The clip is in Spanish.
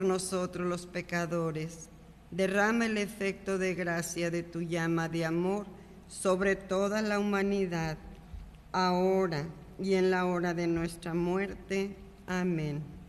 nosotros los pecadores, derrama el efecto de gracia de tu llama de amor sobre toda la humanidad, ahora y en la hora de nuestra muerte. Amén.